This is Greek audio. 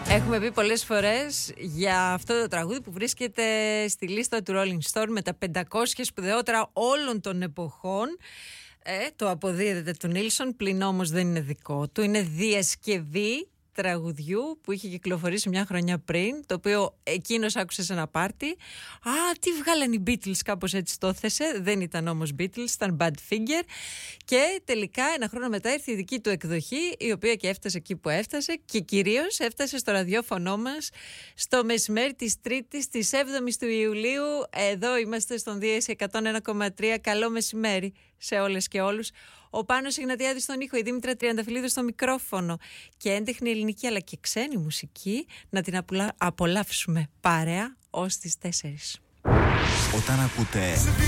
Έχουμε πει πολλές φορές για αυτό το τραγούδι που βρίσκεται στη λίστα του Rolling Stone με τα 500 σπουδαιότερα όλων των εποχών. Το αποδίδεται του Νίλσον, πλην όμως δεν είναι δικό του. Είναι διασκευή τραγουδιού που είχε κυκλοφορήσει μια χρονιά πριν, το οποίο εκείνος άκουσε σε ένα πάρτι. Α, τι βγάλαν οι Beatles, κάπως έτσι το έθεσε. Δεν ήταν όμως Beatles, ήταν Badfinger. Και τελικά ένα χρόνο μετά ήρθε η δική του εκδοχή, η οποία και έφτασε εκεί που έφτασε και κυρίως έφτασε στο ραδιόφωνο μας στο μεσημέρι της Τρίτης, της 7ης του Ιουλίου. Εδώ είμαστε στον Δίεση 101,3. Καλό μεσημέρι σε όλες και όλους. Ο Πάνος Ιγνατιάδης στον ήχο, η Δήμητρα Τριανταφυλλίδου στο μικρόφωνο και έντεχνη ελληνική αλλά και ξένη μουσική να την απολαύσουμε παρέα ως τις 4. Όταν ακούτε